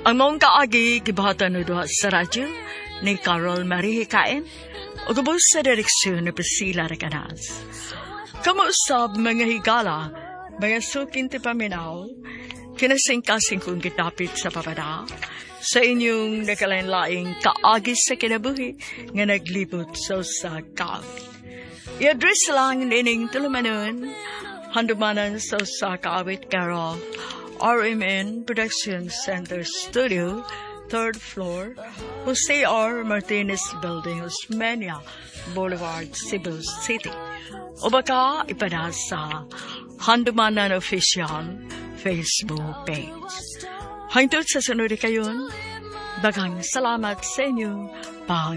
Ang mong kaagi, gibahatan no doha sa radyo, ni Carol Marie Hikain, o gabos sa direksyon ni Priscilla Recanas. Kamuusab mga higala, mga sukin ti paminaw, kinasing-kasing kong gitapit sa papada, sa inyong nakalain-laing kaagi sa kinabuhi, nga naglibot sa kaawit. I-address lang nining tulumanon, handumanan sa kaawit Carol, RMN Production Center Studio, 3rd floor, Jose R. Martinez Building, Osmeña Boulevard, Cebu City. O baka ipadasa Handumanan Official Facebook page. Hangtod sa sunod kayon, daghang salamat sa inyong